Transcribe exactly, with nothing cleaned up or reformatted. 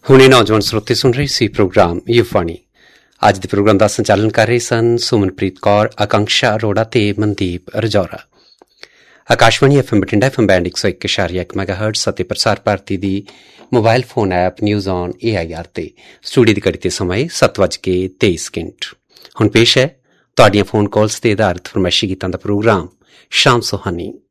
ਹੁਣੇ ਨੌਜਵਾਨ ਸਰੋਤੇ ਸੁਣ ਰਹੇ ਸੀ ਪ੍ਰੋਗਰਾਮ ਯੁਵਾਣੀ। ਅੱਜ ਦੇ ਪ੍ਰੋਗਰਾਮ ਦਾ ਸੰਚਾਲਨ ਕਰ ਰਹੇ ਸਨ ਸੁਮਨਪ੍ਰੀਤ ਕੌਰ, ਆਕਾਂक्षा ਅਰੋੜਾ ਤੇ Mandeep ਰਜੌਰਾ। Akashvani F M Bathinda F M band ਇੱਕ ਸੌ ਇੱਕ ਇਸ਼ਾਰੀਆ ਇੱਕ ਮੈਗਾਹਰਟਜ਼ ਅਤੇ ਪ੍ਰਸਾਰ ਭਾਰਤੀ ਦੀ mobile phone app news on A I R ਤੇ ਸਟੂਡੀਓ ਦੀ ਘੜੀ ਤੇ ਸਮਾਂ ਸੱਤ ਵੱਜ ਕੇ ਤੇਈ ਸਕਿੰਟ। ਹੁਣ ਪੇਸ਼ ਹੈ ਤੁਹਾਡੀਆਂ ਫੋਨ ਕਾਲਸ ਤੇ ਆਧਾਰਿਤ ਫਰਮਾਇਸ਼ੀ ਗੀਤਾਂ ਦਾ ਪ੍ਰੋਗਰਾਮ ਸ਼ਾਮ ਸੁਹਾਨੀ।